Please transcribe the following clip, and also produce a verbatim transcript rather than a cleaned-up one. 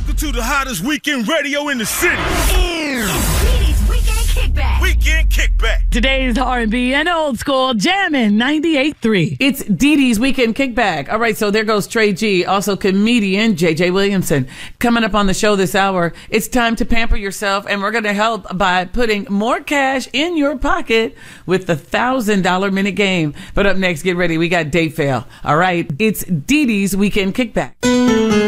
Welcome to the hottest weekend radio in the city. Dee Weekend Kickback. Weekend Kickback. Today's R and B and old school jamming ninety-eight point three. It's Dee Dee's Weekend Kickback. All right, so there goes Trey G, also comedian J J Williamson. Coming up on the show this hour, it's time to pamper yourself, and we're going to help by putting more cash in your pocket with the one thousand dollars minute game. But up next, get ready. We got Date Fail. All right, it's Dee Dee's Weekend Kickback.